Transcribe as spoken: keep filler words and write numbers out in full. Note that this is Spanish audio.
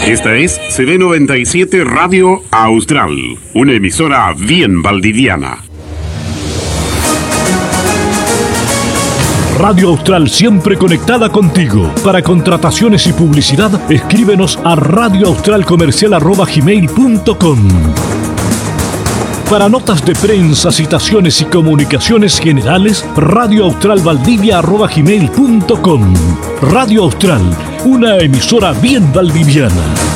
Esta es C D noventa y siete Radio Austral, una emisora bien valdiviana. Radio Austral, siempre conectada contigo. Para contrataciones y publicidad, escríbenos a radioaustralcomercial arroba gmail punto com. Para notas de prensa, citaciones y comunicaciones generales, radioaustralvaldivia arroba gmail punto com. Radio Austral, una emisora bien valdiviana.